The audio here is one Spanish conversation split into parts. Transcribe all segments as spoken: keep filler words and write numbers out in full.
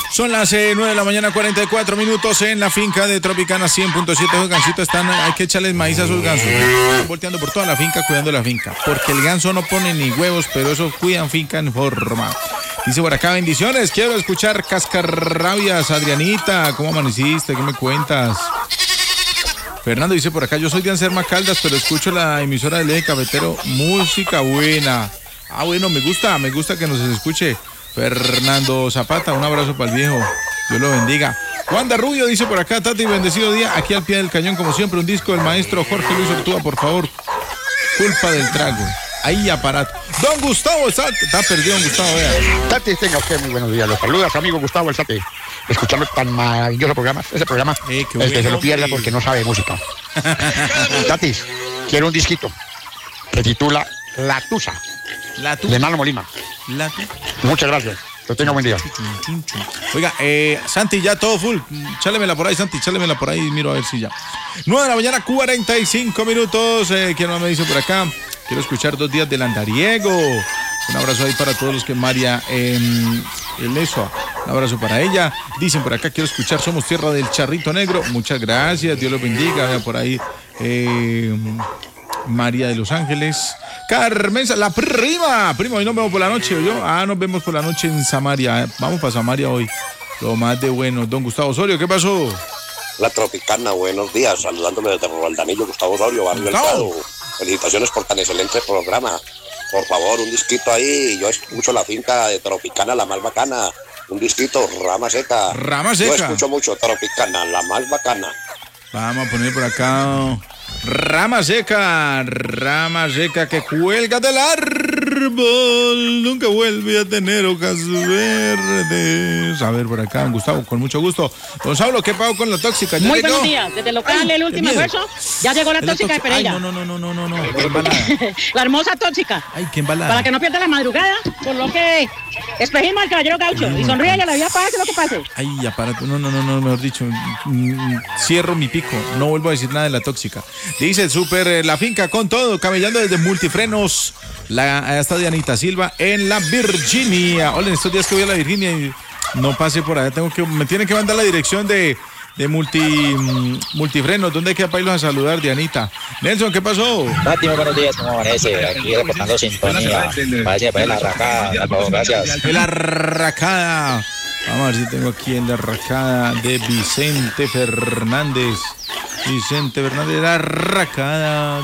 Son las eh, nueve de la mañana, cuarenta y cuatro minutos en la finca de Tropicana cien punto siete. Los gansitos están, hay que echarles maíz a sus gansos. Están volteando por toda la finca, cuidando la finca. Porque el ganso no pone ni huevos, pero eso cuidan finca en forma. Dice por acá, bendiciones, quiero escuchar Cascarrabias. Adrianita, ¿cómo amaneciste? ¿Qué me cuentas? Fernando dice por acá, yo soy de Anserma Caldas, pero escucho la emisora del Eje Cafetero, música buena. Ah, bueno, me gusta, me gusta que nos escuche. Fernando Zapata, un abrazo para el viejo, Dios lo bendiga. Wanda Rubio dice por acá, Tati, bendecido día, aquí al pie del cañón, como siempre, un disco del maestro Jorge Luis Ortúa, por favor. Culpa del trago. Ahí aparato. Don Gustavo, está, está perdido don Gustavo, vea. Tati, tenga usted muy buenos días. Los saludas, amigo Gustavo Alzate. Escuchando tan maravilloso programa, ese programa, eh, el bueno, que se lo pierda sí. Porque no sabe música. Tati, quiero un disquito. Se titula La Tusa. La Tusa. De Nano Molina. La Tusa. Muchas gracias. Que tenga buen día. Oiga, eh, Santi, ya todo full. Chálemela por ahí, Santi, chálemela por ahí. Miro a ver si ya. nueve de la mañana, cuarenta y cinco minutos. Eh, ¿Quién más me dice por acá? Quiero escuchar Dos días del andariego. Un abrazo ahí para todos los que María eh, el eso. Un abrazo para ella. Dicen por acá, quiero escuchar Somos Tierra del Charrito Negro. Muchas gracias, Dios los bendiga. Vea por ahí eh, María de Los Ángeles. Carmen, la prima. Prima, hoy nos vemos por la noche, ¿o yo? Ah, nos vemos por la noche en Samaria. Vamos para Samaria hoy. Lo más de bueno. Don Gustavo Osorio, ¿qué pasó? La Tropicana, buenos días. Saludándole desde Roldamillo, Gustavo Osorio, Barrio El Prado. Felicitaciones por tan excelente programa. Por favor, un disquito ahí. Yo escucho la finca de Tropicana, la más bacana. Un disquito, Rama Seca. Rama Seca. Yo escucho mucho Tropicana, la más bacana. Vamos a poner por acá Rama Seca, Rama Seca que cuelga del árbol, nunca vuelve a tener hojas verdes. A ver por acá, Gustavo, con mucho gusto. Gonzalo, ¿qué pago con la tóxica? ¿Ya Muy llegó? buenos días, desde el local, ay, el último esfuerzo, ya llegó la tóxica de Pereira. Ay, no, no, no, no, no, no, qué embalada. La hermosa tóxica. Ay, qué embalada. Para que no pierda la madrugada, por lo que espejismo al caballero gaucho. Ay, y sonríe y a la vida pase lo que pase. Ay, aparato, no, no, no, no, mejor dicho, cierro mi pico, no vuelvo a decir nada de la tóxica. Dice Super eh, La Finca con todo, camellando desde Multifrenos, la, hasta Dianita Silva en la Virginia. Hola, en estos días que voy a la Virginia y no pase por allá, tengo que, me tienen que mandar la dirección de, de multi, Multifrenos. ¿Dónde hay que para irlos a saludar, Dianita? Nelson, ¿qué pasó? Nati, muy buenos días, ¿cómo amanece? Aquí reportando sintonía. Vaya, después de la arracada, gracias. De la arracada. Vamos a ver si tengo aquí en la arracada de Vicente Fernández. Vicente Fernández de la arracada.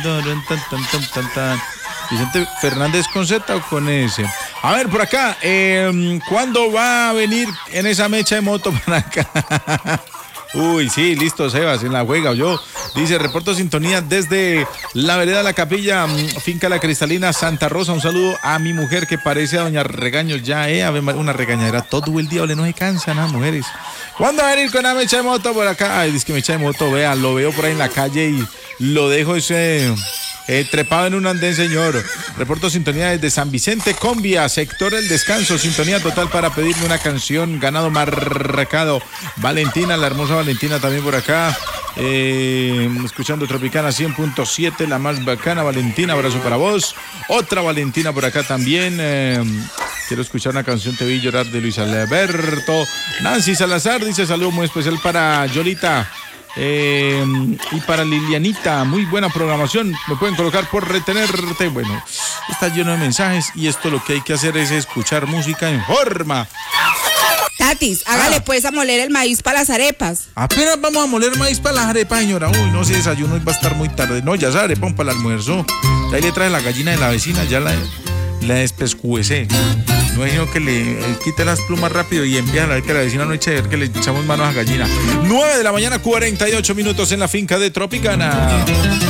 Vicente Fernández con Z o con S. A ver, por acá, eh, ¿cuándo va a venir en esa mecha de moto para acá? Uy, sí, listo, Sebas, en la juega, yo. Dice, reporto sintonía desde la vereda La Capilla, finca La Cristalina, Santa Rosa. Un saludo a mi mujer que parece a doña Regaños ya, eh, una regañadera todo el día, no se cansan las mujeres. ¿Cuándo va a venir con la mecha de moto por acá? Ay, dice que mecha de moto, vea, lo veo por ahí en la calle y lo dejo ese... Eh, trepado en un andén, señor. Reporto sintonía desde San Vicente, Combia, sector El Descanso. Sintonía total para pedirme una canción. Ganado marcado. Valentina, la hermosa Valentina también por acá. Eh, escuchando Tropicana cien punto siete, la más bacana. Valentina, abrazo para vos. Otra Valentina por acá también. Eh, quiero escuchar una canción Te vi llorar de Luis Alberto. Nancy Salazar dice saludo muy especial para Yolita. Eh, y para Lilianita, muy buena programación. Me pueden colocar por retenerte. Bueno, está lleno de mensajes y esto lo que hay que hacer es escuchar música en forma. Tatis, hágale ah. pues a moler el maíz para las arepas. Apenas vamos a moler maíz para las arepas, señora. Uy, no, si desayuno va a estar muy tarde. No, ya esa arepa para el almuerzo. Ahí le trae la gallina de la vecina, ya la, la despescuecé. No es sino que le eh, quite las plumas rápido y envíala a ver que la vecina no eche, a ver que le echamos manos a gallina. nueve de la mañana, cuarenta y ocho minutos en la finca de Tropicana.